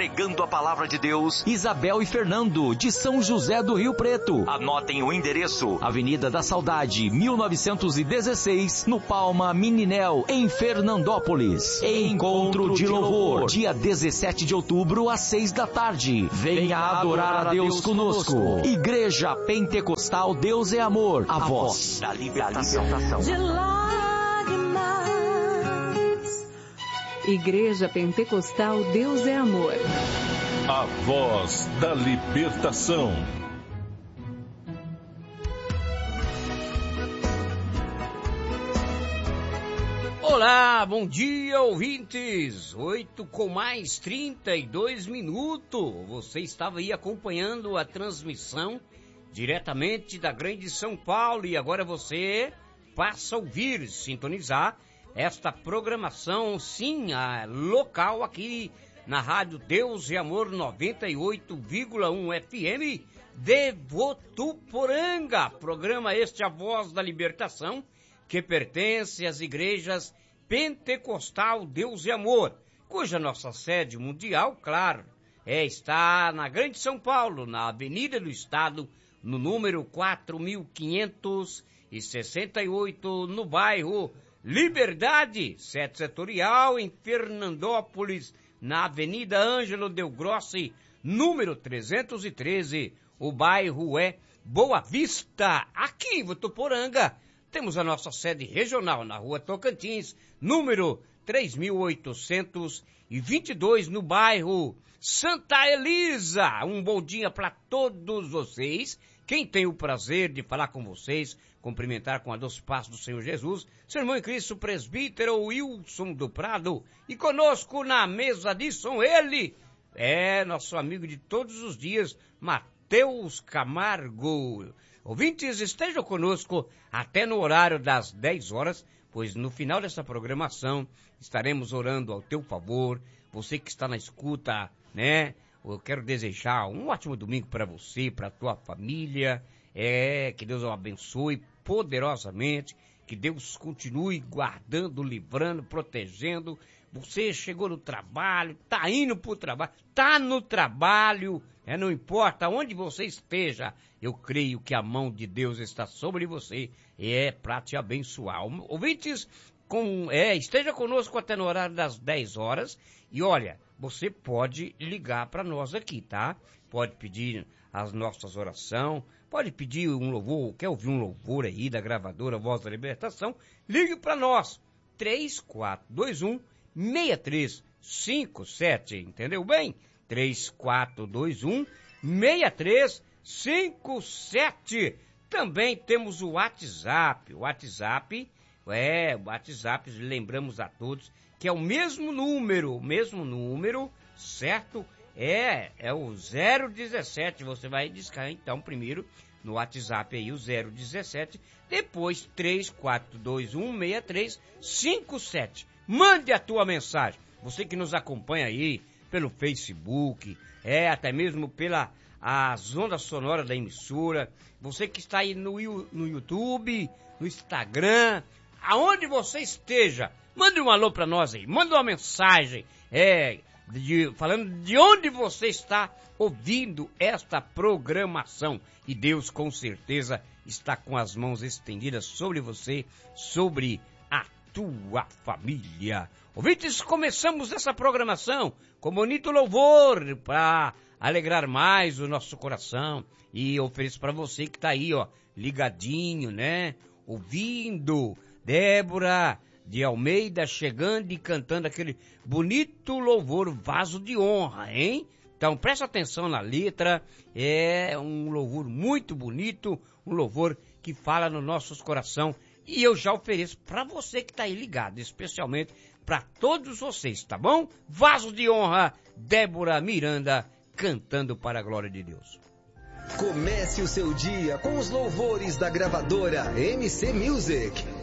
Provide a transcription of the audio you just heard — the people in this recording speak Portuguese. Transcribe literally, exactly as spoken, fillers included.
pregando a palavra de Deus, Isabel e Fernando, de São José do Rio Preto. Anotem o endereço: Avenida da Saudade, mil novecentos e dezesseis, no Palma Mininel, em Fernandópolis. Encontro de louvor, dia dezessete de outubro, às seis da tarde. Venha adorar a Deus conosco. Igreja Pentecostal Deus é Amor, a voz da libertação. De lágrimas. Igreja Pentecostal Deus é Amor. A voz da libertação. Olá, bom dia, ouvintes. Oito com mais trinta e dois minutos. Você estava aí acompanhando a transmissão diretamente da Grande São Paulo e agora você passa a ouvir, sintonizar esta programação, sim, a local aqui na Rádio Deus e Amor noventa e oito vírgula um F M de Votuporanga. Programa este, a voz da libertação, que pertence às igrejas Pentecostal Deus e Amor, cuja nossa sede mundial, claro, é, está na Grande São Paulo, na Avenida do Estado, no número quatro mil quinhentos e sessenta e oito, no bairro Liberdade, sede setorial em Fernandópolis, na Avenida Ângelo Del Grossi, número trezentos e treze. O bairro é Boa Vista, aqui em Votuporanga. Temos a nossa sede regional na Rua Tocantins, número três mil oitocentos e vinte e dois, no bairro Santa Elisa. Um bom dia para todos vocês. Quem tem o prazer de falar com vocês, cumprimentar com a doce paz do Senhor Jesus, seu irmão em Cristo, presbítero Wilson do Prado, e conosco na mesa de som ele, é nosso amigo de todos os dias, Mateus Camargo. Ouvintes, estejam conosco até no horário das dez horas, pois no final dessa programação estaremos orando ao teu favor. Você que está na escuta, né? Eu quero desejar um ótimo domingo para você, para a tua família. É, que Deus o abençoe poderosamente, que Deus continue guardando, livrando, protegendo. Você chegou no trabalho, tá indo pro trabalho, tá no trabalho, é, não importa onde você esteja, eu creio que a mão de Deus está sobre você e é para te abençoar. Ouvintes, com, é, esteja conosco até no horário das dez horas e olha, você pode ligar para nós aqui, tá? Pode pedir as nossas orações, pode pedir um louvor, quer ouvir um louvor aí da gravadora Voz da Libertação, ligue para nós, três quatro dois um, seis três cinco sete, entendeu bem? três quatro dois um, seis três cinco sete. Também temos o WhatsApp, o WhatsApp, é, o WhatsApp, lembramos a todos, que é o mesmo número, o mesmo número, certo? É, é o zero dezessete, você vai discar então primeiro no WhatsApp aí o zero dezessete, depois três quatro dois um, seis três cinco sete. Mande a tua mensagem, você que nos acompanha aí pelo Facebook, é, até mesmo pela as ondas sonoras da emissora, você que está aí no, no YouTube, no Instagram, aonde você esteja, mande um alô para nós aí, mande uma mensagem, é, de, falando de onde você está ouvindo esta programação. E Deus com certeza está com as mãos estendidas sobre você, sobre a tua família. Ouvintes, começamos essa programação com bonito louvor para alegrar mais o nosso coração. E eu ofereço para você que está aí, ó, ligadinho, né? Ouvindo Débora de Almeida chegando e cantando aquele bonito louvor, Vaso de Honra, hein? Então presta atenção na letra, é um louvor muito bonito, um louvor que fala no nosso coração. E eu já ofereço para você que está aí ligado, especialmente para todos vocês, tá bom? Vaso de Honra, Débora Miranda, cantando para a glória de Deus. Comece o seu dia com os louvores da gravadora M C Music.